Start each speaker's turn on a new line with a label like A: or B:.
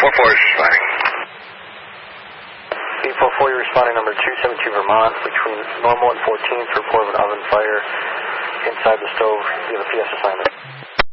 A: 844 is responding.
B: 844, you're responding number 272 Vermont, between Normal and 14th, report of an oven fire inside the stove. You have a PS assignment.